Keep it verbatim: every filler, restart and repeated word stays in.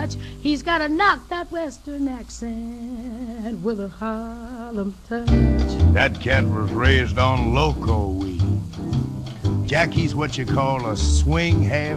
Dutch. He's got to knock that Western accent with a Harlem touch. That cat was raised on loco weed. Jackie's what you call a swing half